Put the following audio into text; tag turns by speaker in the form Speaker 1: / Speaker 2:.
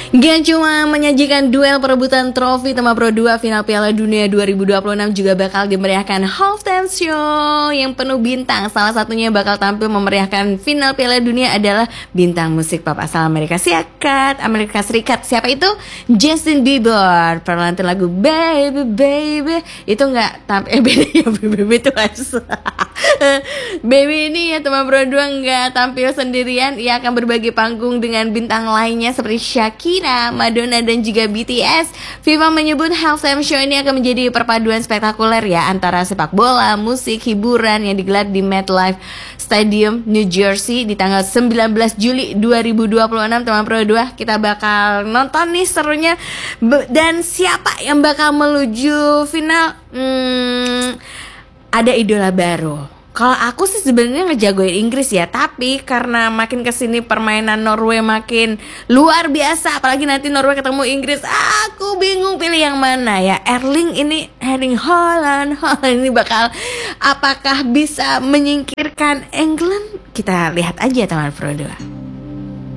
Speaker 1: Gak cuma menyajikan duel perebutan trofi Tema Pro 2 final Piala Dunia 2026, juga bakal dimeriahkan halftime show yang penuh bintang. Salah satunya bakal tampil memeriahkan final Piala Dunia adalah bintang musik pop asal Amerika Serikat. Siapa itu? Justin Bieber. Perlantan lagu Baby Baby itu nggak tampil, beda ya, Baby itu harus Baby ini ya Tema Pro 2 nggak tampil sendirian. Ia akan berbagi panggung dengan bintang lainnya seperti Shakira, Madonna, dan juga BTS. FIFA menyebut halftime show ini akan menjadi perpaduan spektakuler ya antara sepak bola, musik, hiburan yang digelar di MetLife Stadium, New Jersey di tanggal 19 Juli 2026. Tema Pro 2 kita bakal nonton nih serunya. Dan siapa yang bakal menuju final? Ada idola baru. Kalau aku sih sebenarnya ngejagoin Inggris ya, tapi karena makin kesini permainan Norway makin luar biasa, apalagi nanti Norway ketemu Inggris, aku bingung pilih yang mana ya. Erling Haaland ini bakal apakah bisa menyingkirkan England? Kita lihat aja teman Pro 2.